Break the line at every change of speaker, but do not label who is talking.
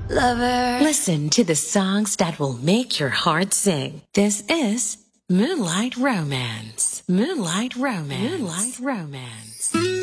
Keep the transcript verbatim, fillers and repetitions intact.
Lover.
Listen to the songs that will make your heart sing. This is Moonlight Romance. Moonlight Romance. Moonlight Romance.